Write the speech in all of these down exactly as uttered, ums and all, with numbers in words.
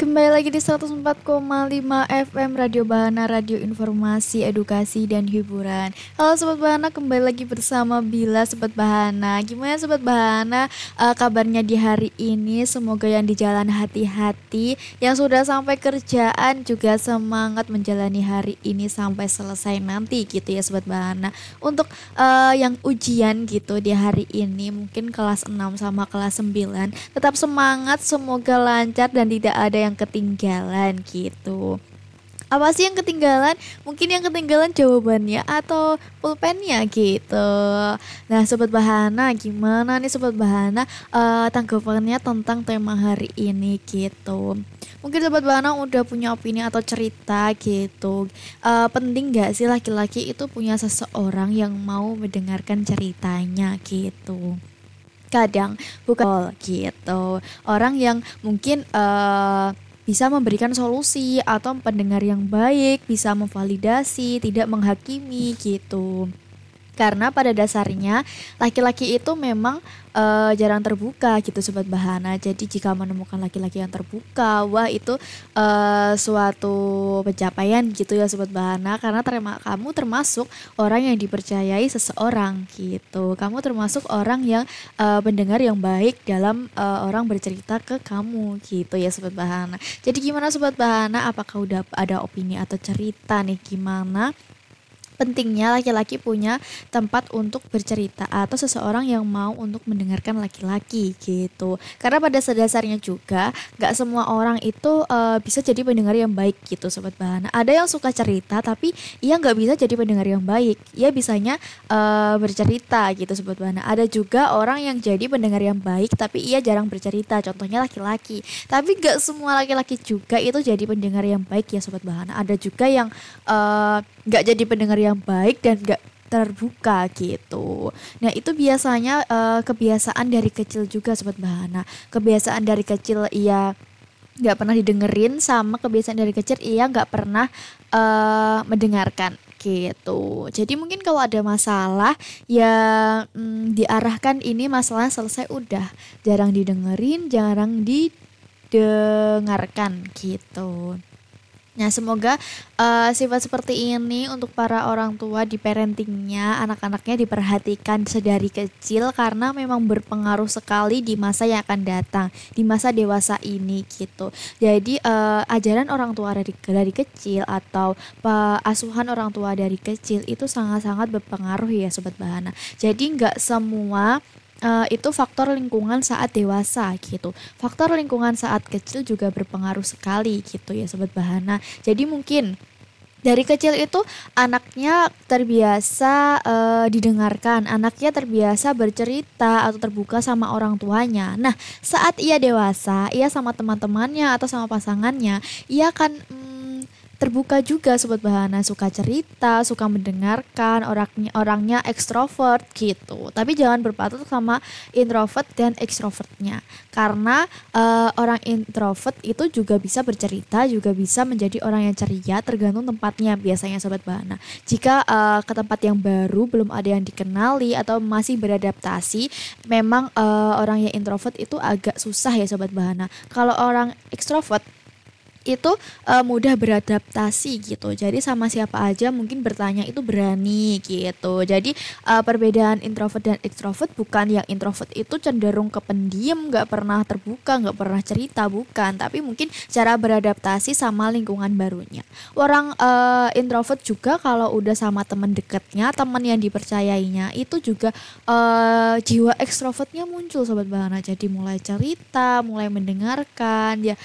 Kembali lagi di seratus empat koma lima F M Radio Bahana, radio informasi, edukasi, dan hiburan. Halo Sobat Bahana, kembali lagi bersama Bila Sobat Bahana. Gimana Sobat Bahana, uh, kabarnya di hari ini? Semoga yang di jalan hati-hati, yang sudah sampai kerjaan juga semangat menjalani hari ini sampai selesai nanti gitu ya Sobat Bahana. Untuk uh, yang ujian gitu di hari ini, mungkin kelas enam sama kelas sembilan, tetap semangat, semoga lancar dan tidak ada yang ketinggalan gitu. Apa sih yang ketinggalan? Mungkin yang ketinggalan jawabannya atau pulpennya gitu. Nah Sobat Bahana, gimana nih Sobat Bahana uh, tanggapannya tentang tema hari ini gitu. Mungkin Sobat Bahana udah punya opini atau cerita gitu. Uh, penting gak sih laki-laki itu punya seseorang yang mau mendengarkan ceritanya gitu. Kadang bukan gitu, orang yang mungkin uh, bisa memberikan solusi atau pendengar yang baik, bisa memvalidasi, tidak menghakimi gitu. Karena pada dasarnya laki-laki itu memang uh, jarang terbuka gitu Sobat Bahana. Jadi jika menemukan laki-laki yang terbuka, wah itu uh, suatu pencapaian gitu ya Sobat Bahana. Karena terima, kamu termasuk orang yang dipercayai seseorang gitu. Kamu termasuk orang yang uh, pendengar yang baik dalam uh, orang bercerita ke kamu gitu ya Sobat Bahana. Jadi gimana Sobat Bahana, apakah udah ada opini atau cerita nih gimana pentingnya laki-laki punya tempat untuk bercerita atau seseorang yang mau untuk mendengarkan laki-laki gitu. Karena pada dasarnya juga gak semua orang itu uh, bisa jadi pendengar yang baik gitu Sobat Bahana. Ada yang suka cerita tapi ia gak bisa jadi pendengar yang baik. Ia bisanya uh, bercerita gitu Sobat Bahana. Ada juga orang yang jadi pendengar yang baik tapi ia jarang bercerita. Contohnya laki-laki. Tapi gak semua laki-laki juga itu jadi pendengar yang baik ya Sobat Bahana. Ada juga yang uh, gak jadi pendengar yang baik dan gak terbuka gitu. Nah itu biasanya uh, kebiasaan dari kecil juga Sobat Bahana. Kebiasaan dari kecil ia gak pernah didengerin, sama kebiasaan dari kecil ia gak pernah uh, mendengarkan gitu. Jadi mungkin kalau ada masalah ya mm, diarahkan ini masalah selesai udah. Jarang didengerin, jarang didengarkan gitu. Nah semoga uh, sifat seperti ini untuk para orang tua di parentingnya, anak-anaknya diperhatikan sedari kecil karena memang berpengaruh sekali di masa yang akan datang, di masa dewasa ini gitu. Jadi uh, ajaran orang tua dari, dari kecil atau uh, asuhan orang tua dari kecil itu sangat-sangat berpengaruh ya Sobat Bahana. Jadi gak semua Uh, itu faktor lingkungan saat dewasa gitu. Faktor lingkungan saat kecil juga berpengaruh sekali gitu ya Sobat Bahana. Jadi mungkin dari kecil itu anaknya terbiasa uh, didengarkan, anaknya terbiasa bercerita atau terbuka sama orang tuanya. Nah saat ia dewasa, ia sama teman-temannya atau sama pasangannya, ia akan mm, terbuka juga Sobat Bahana, suka cerita, suka mendengarkan, orangnya orangnya ekstrovert gitu. Tapi jangan berpatok sama introvert dan ekstrovertnya. Karena uh, orang introvert itu juga bisa bercerita, juga bisa menjadi orang yang ceria tergantung tempatnya biasanya Sobat Bahana. Jika uh, ke tempat yang baru belum ada yang dikenali atau masih beradaptasi, memang uh, orang yang introvert itu agak susah ya Sobat Bahana. Kalau orang ekstrovert itu uh, mudah beradaptasi gitu. Jadi sama siapa aja mungkin bertanya itu berani gitu. Jadi uh, perbedaan introvert dan extrovert bukan yang introvert itu cenderung ke pendiam, gak pernah terbuka, gak pernah cerita, bukan. Tapi mungkin cara beradaptasi sama lingkungan barunya. Orang uh, introvert juga kalau udah sama teman dekatnya, teman yang dipercayainya, itu juga uh, jiwa ekstrovertnya muncul Sobat Bahana. Jadi mulai cerita, mulai mendengarkan, ya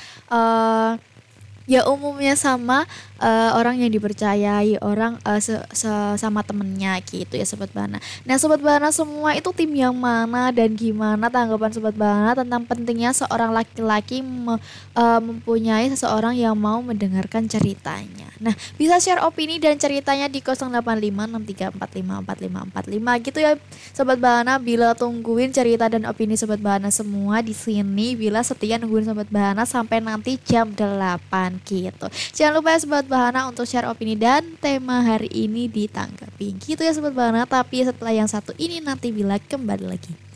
uh, ya umumnya sama uh, orang yang dipercayai, orang uh, se- se- sama temennya gitu ya Sobat Bahana. Nah Sobat Bahana semua itu tim yang mana dan gimana tanggapan Sobat Bahana tentang pentingnya seorang laki-laki me- uh, mempunyai seseorang yang mau mendengarkan ceritanya. Nah bisa share opini dan ceritanya di nol delapan lima enam tiga empat lima empat lima empat lima gitu ya Sobat Bahana. Bila tungguin cerita dan opini Sobat Bahana semua di sini. Bila setia nungguin Sobat Bahana sampai nanti jam delapan gitu. Jangan lupa ya Sobat Bahana untuk share opini dan tema hari ini ditanggapi gitu ya Sobat Bahana. Tapi setelah yang satu ini nanti Bila kembali lagi.